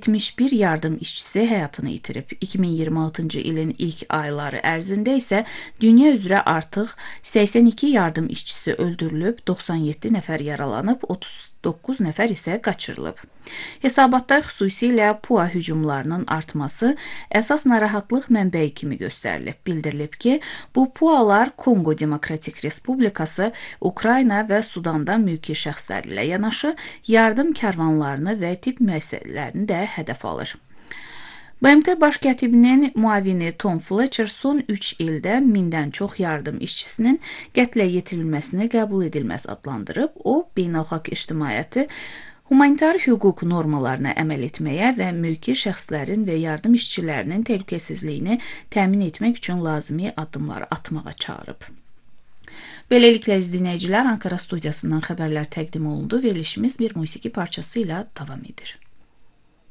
71 yardım işçisi həyatını itirib. 2026-cı ilin ilk ayları ərzində isə dünya üzrə artıq 82 yardım işçisi öldürülüb, 97 nəfər yaralanıb, 39 nəfər isə qaçırılıb. Hesabatda xüsusilə PUA hücumlarının artması əsas narahatlıq mənbəyi kimi göstərilib. Bildirilib ki, bu PUA-lar Kongo Demokratik Respublikası, Ukrayna və Sudanda mülki şəxslərlə yanaşı yardım karvanlarını və tibb müəssisələrini də hədəf alır. BMT baş kətibinin müavini Tom Fletcher son 3 ildə 1000-dən çox yardım işçisinin qətlə yetirilməsini qəbul edilməz adlandırıb. O, beynəlxalq ictimaiyyəti humanitar hüquq normalarına əməl etməyə və mülki şəxslərin və yardım işçilərinin təhlükəsizliyini təmin etmək üçün lazımi addımlar atmağa çağırıb. Beləliklə, izləyicilər, Ankara studiyasından xəbərlər təqdim olundu. Verilişimiz bir musiqi parçası ilə davam edir.